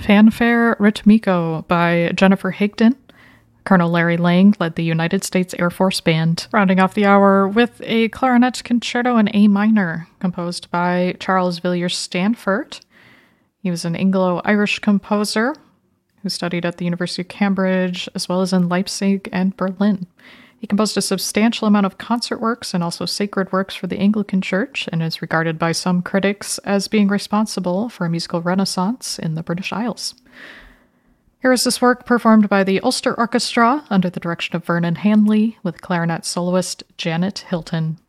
Fanfare Ritmico by Jennifer Higdon. Colonel Larry Lang led the United States Air Force Band, rounding off the hour with a clarinet concerto in A minor, composed by Charles Villiers Stanford. He was an Anglo-Irish composer who studied at the University of Cambridge, as well as in Leipzig and Berlin. He composed a substantial amount of concert works and also sacred works for the Anglican Church, and is regarded by some critics as being responsible for a musical renaissance in the British Isles. Here is this work performed by the Ulster Orchestra under the direction of Vernon Hanley with clarinet soloist Janet Hilton.